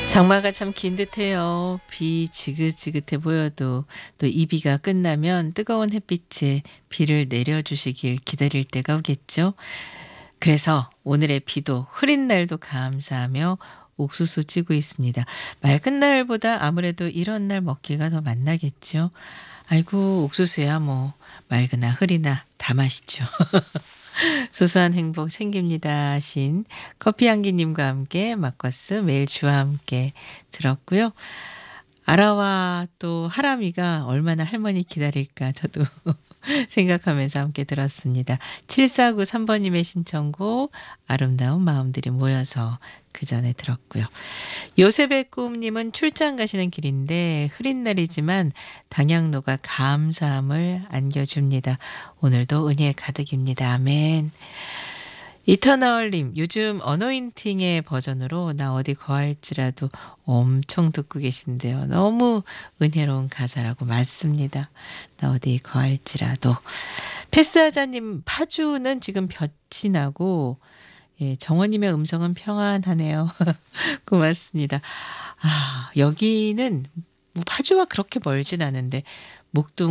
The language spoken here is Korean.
장마가 참 긴 듯해요. 비 지긋지긋해 보여도 또 이 비가 끝나면 뜨거운 햇빛에 비를 내려주시길 기다릴 때가 오겠죠. 그래서 오늘의 비도 흐린 날도 감사하며 옥수수 찌고 있습니다. 맑은 날보다 아무래도 이런 날 먹기가 더 맛나겠죠. 아이고 옥수수야 뭐 맑으나 흐리나 다 맛있죠. 소소한 행복 챙깁니다 하신 커피향기님과 함께 막걸스 매일 주와 함께 들었고요. 아라와 또 하람이가 얼마나 할머니 기다릴까 저도 생각하면서 함께 들었습니다. 7493번님의 신청곡 아름다운 마음들이 모여서 그 전에 들었고요. 요셉의 꿈님은 출장 가시는 길인데 흐린 날이지만 당양로가 감사함을 안겨줍니다. 오늘도 은혜 가득입니다. 아멘. 이터널님, 요즘 어노인팅의 버전으로 나 어디 거할지라도 엄청 듣고 계신데요. 너무 은혜로운 가사라고 맞습니다. 나 어디 거할지라도. 패스하자님, 파주는 지금 볕이 나고, 예, 정원님의 음성은 평안하네요. 고맙습니다. 아, 여기는 뭐 파주와 그렇게 멀진 않은데, 목동